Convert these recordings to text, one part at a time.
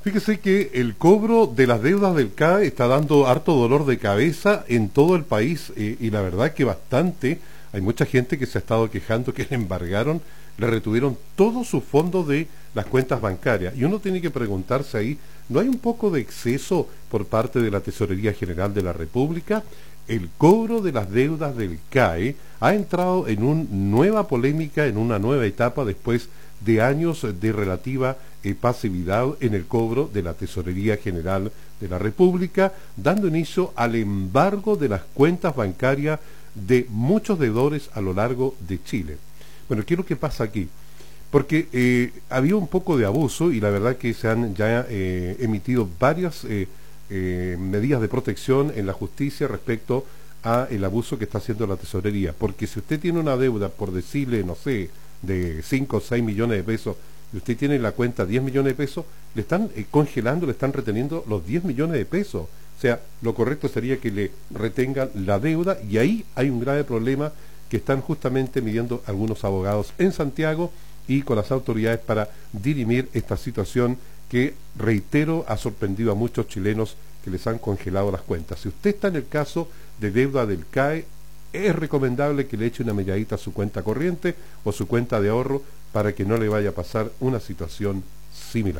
Fíjese que el cobro de las deudas del CAE está dando harto dolor de cabeza en todo el país y la verdad que bastante. Hay mucha gente que se ha estado quejando que le embargaron, le retuvieron todos sus fondos de las cuentas bancarias. Y uno tiene que preguntarse ahí, ¿no hay un poco de exceso por parte de la Tesorería General de la República? El cobro de las deudas del CAE ha entrado en una nueva polémica, en una nueva etapa después de años de relativa pasividad en el cobro de la Tesorería General de la República, dando inicio al embargo de las cuentas bancarias de muchos deudores a lo largo de Chile. Bueno, ¿qué es lo que pasa aquí? Porque había un poco de abuso y la verdad que se han ya emitido varias medidas de protección en la justicia respecto a el abuso que está haciendo la tesorería, porque si usted tiene una deuda, por decirle, no sé, de 5 o 6 millones de pesos, y usted tiene en la cuenta 10 millones de pesos, le están congelando, le están reteniendo los 10 millones de pesos. O sea, lo correcto sería que le retengan la deuda, y ahí hay un grave problema que están justamente midiendo algunos abogados en Santiago y con las autoridades para dirimir esta situación que, reitero, ha sorprendido a muchos chilenos que les han congelado las cuentas. Si usted está en el caso de deuda del CAE, es recomendable que le eche una miradita a su cuenta corriente o su cuenta de ahorro para que no le vaya a pasar una situación similar.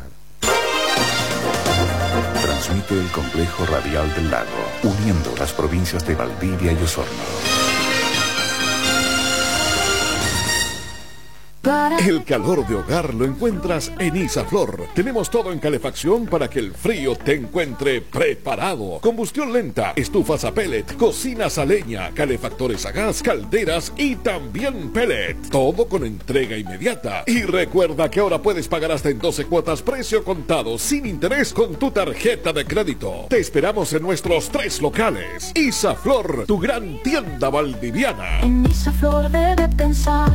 Transmite el Complejo Radial del Lago, uniendo las provincias de Valdivia y Osorno. El calor de hogar lo encuentras en Isaflor. Tenemos todo en calefacción para que el frío te encuentre preparado. Combustión lenta, estufas a pellet, cocinas a leña, calefactores a gas, calderas y también pellet. Todo con entrega inmediata. Y recuerda que ahora puedes pagar hasta en 12 cuotas precio contado, sin interés, con tu tarjeta de crédito. Te esperamos en nuestros 3 locales. Isaflor, tu gran tienda valdiviana. En Isaflor debe pensar.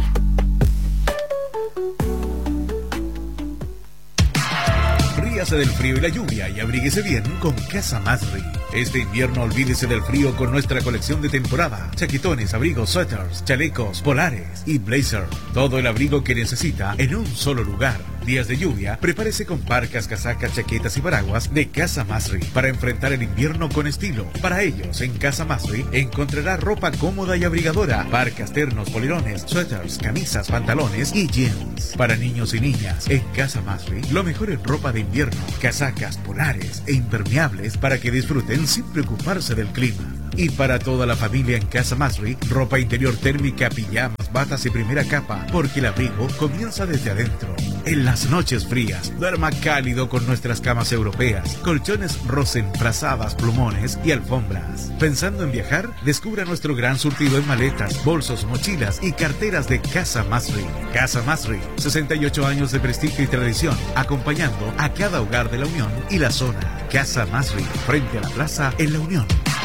Ríase del frío y la lluvia y abríguese bien con Casa Masri. Este invierno olvídese del frío con nuestra colección de temporada. Chaquetones, abrigos, suéteres, chalecos, polares y blazer. Todo el abrigo que necesita en un solo lugar. Días de lluvia, prepárese con parcas, casacas, chaquetas y paraguas de Casa Masri para enfrentar el invierno con estilo. Para ellos, en Casa Masri encontrará ropa cómoda y abrigadora, parcas, ternos, polerones, suéteres, camisas, pantalones y jeans. Para niños y niñas, en Casa Masri, lo mejor en ropa de invierno, casacas, polares e impermeables para que disfruten sin preocuparse del clima. Y para toda la familia en Casa Masri, ropa interior térmica, pijamas, batas y primera capa, porque el abrigo comienza desde adentro. En las noches frías, duerma cálido con nuestras camas europeas, colchones Rosen, frazadas, plumones y alfombras. Pensando en viajar, descubra nuestro gran surtido en maletas, bolsos, mochilas y carteras de Casa Masri. Casa Masri, 68 años de prestigio y tradición, acompañando a cada hogar de la Unión y la zona. Casa Masri, frente a la plaza en la Unión.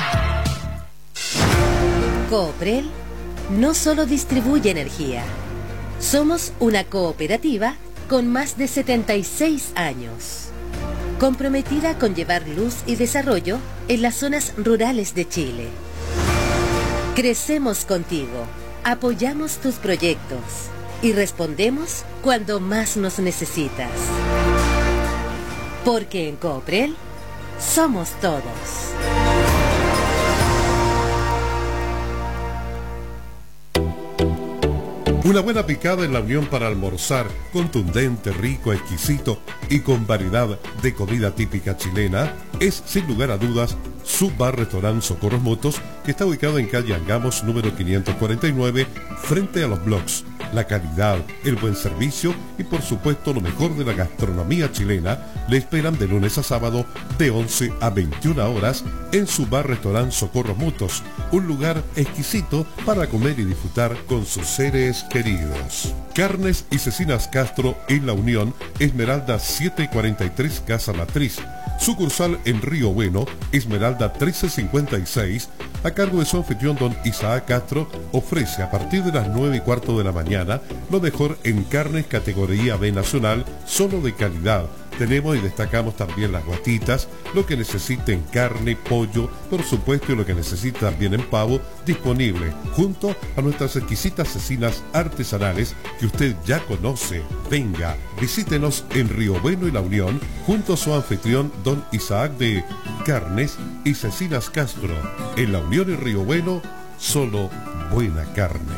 Cooprel no solo distribuye energía. Somos una cooperativa con más de 76 años, comprometida con llevar luz y desarrollo en las zonas rurales de Chile. Crecemos contigo, apoyamos tus proyectos y respondemos cuando más nos necesitas. Porque en Cooprel somos todos. Una buena picada en la Unión para almorzar, contundente, rico, exquisito y con variedad de comida típica chilena, es sin lugar a dudas su bar-restaurant Socorros Motos, que está ubicado en calle Angamos número 549, frente a los blogs. La calidad, el buen servicio y por supuesto lo mejor de la gastronomía chilena le esperan de lunes a sábado de 11 a 21 horas en su bar-restaurant Socorros Motos, un lugar exquisito para comer y disfrutar con sus seres queridos. Carnes y Cecinas Castro en La Unión, Esmeralda 743 Casa Matriz. Sucursal en Río Bueno, Esmeralda 1356, a cargo de su anfitrión don Isaac Castro, ofrece a partir de las 9:15 de la mañana lo mejor en carnes categoría B nacional, solo de calidad, Tenemos y destacamos también las guatitas, lo que necesite en carne, pollo, por supuesto, y lo que necesite también en pavo, disponible, junto a nuestras exquisitas cecinas artesanales que usted ya conoce. Venga, visítenos en Río Bueno y La Unión, junto a su anfitrión Don Isaac de Carnes y Cecinas Castro. En La Unión y Río Bueno, solo buena carne.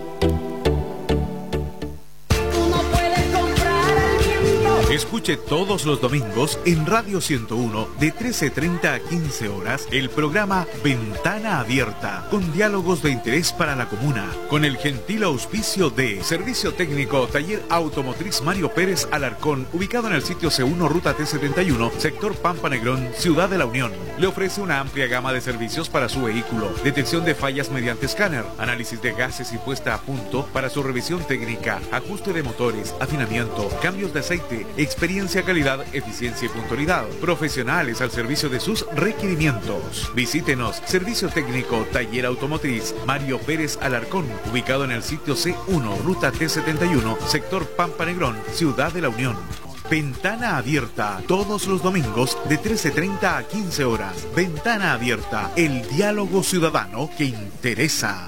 Escuche todos los domingos en Radio 101 de 13:30 a 15 horas el programa Ventana Abierta, con diálogos de interés para la comuna, con el gentil auspicio de Servicio Técnico Taller Automotriz Mario Pérez Alarcón, ubicado en el sitio C1 Ruta T71, sector Pampa Negrón, Ciudad de la Unión. Le ofrece una amplia gama de servicios para su vehículo: detección de fallas mediante escáner, análisis de gases y puesta a punto para su revisión técnica, ajuste de motores, afinamiento, cambios de aceite, experiencia, calidad, eficiencia y puntualidad. Profesionales al servicio de sus requerimientos. Visítenos, Servicio Técnico Taller Automotriz Mario Pérez Alarcón, ubicado en el sitio C1 Ruta T71, sector Pampa Negrón, Ciudad de la Unión. Ventana Abierta, todos los domingos de 13:30 a 15 horas. Ventana Abierta, el diálogo ciudadano que interesa.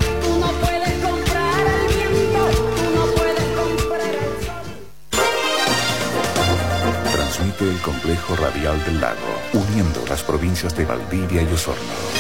Transmite el Complejo Radial del Lago, uniendo las provincias de Valdivia y Osorno.